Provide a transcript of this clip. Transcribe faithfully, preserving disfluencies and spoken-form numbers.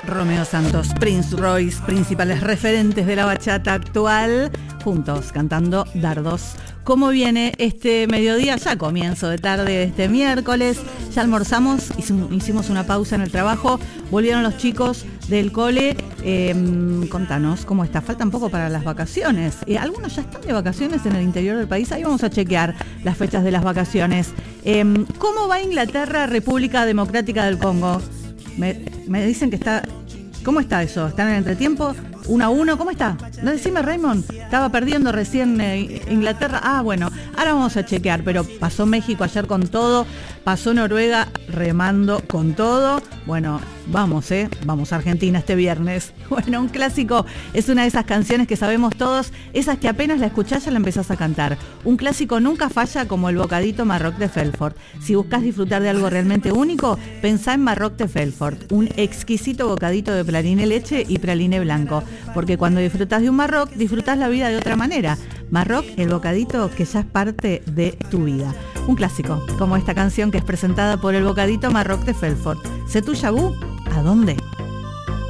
Romeo Santos, Prince Royce, principales referentes de la bachata actual, juntos cantando Dardos. ¿Cómo viene este mediodía? Ya comienzo de tarde de este miércoles, ya almorzamos, hicimos una pausa en el trabajo, volvieron los chicos del cole. Eh, contanos, ¿cómo está? Falta un poco para las vacaciones. Eh, algunos ya están de vacaciones en el interior del país, ahí vamos a chequear las fechas de las vacaciones. Eh, ¿Cómo va Inglaterra, República Democrática del Congo? Me, me dicen que está... ¿Cómo está eso? ¿Están en entretiempo? ¿Uno a uno? ¿Cómo está? No, decime, Raymond. Estaba perdiendo recién eh, Inglaterra. Ah, bueno, ahora vamos a chequear. Pero pasó México ayer con todo. Pasó Noruega remando con todo. Bueno, vamos, ¿eh? Vamos a Argentina este viernes. Bueno, un clásico es una de esas canciones que sabemos todos. Esas que apenas la escuchás ya la empezás a cantar. Un clásico nunca falla como el bocadito Marroc de Felford. Si buscas disfrutar de algo realmente único, pensá en Marroc de Felford. Un exquisito bocadito de praliné leche y praliné blanco. Porque cuando disfrutás de un Marroc, disfrutás la vida de otra manera. Marroc, el bocadito que ya es parte de tu vida. Un clásico, como esta canción que es presentada por el bocadito Marroc de Felford. ¿C'est tu chabú? ¿A dónde?